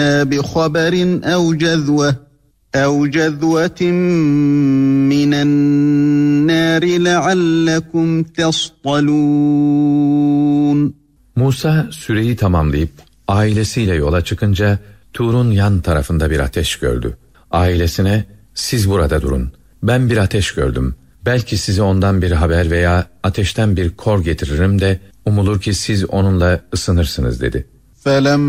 بِخَبَرٍ أَوْ جَذْوَةٍ مِّنَ النَّارِ لَعَلَّكُمْ تَصْطَلُونَ. Musa süreyi tamamlayıp ailesiyle yola çıkınca Tur'un yan tarafında bir ateş gördü. Ailesine siz burada durun, ben bir ateş gördüm, belki size ondan bir haber veya ateşten bir kor getiririm de umulur ki siz onunla ısınırsınız dedi.